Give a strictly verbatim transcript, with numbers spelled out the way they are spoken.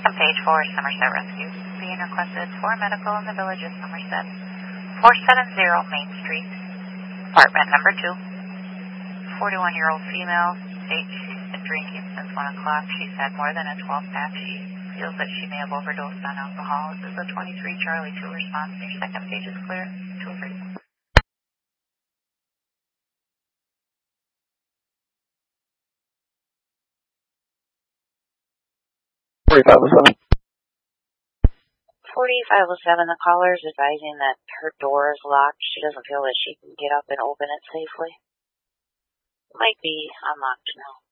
Second page for Somerset Rescue. Being requested for medical in the village of Somerset. four seventy Main Street. Apartment number two. forty-one-year-old female. Age, she's been drinking since one o'clock. She's had more than a twelve pack. She feels that she may have overdosed on alcohol. This is a twenty-three Charlie two response. Your second page is clear. two three. forty-five oh seven. forty-five oh seven, the caller is advising that her door is locked. She doesn't feel that she can get up and open it safely. Might be unlocked now.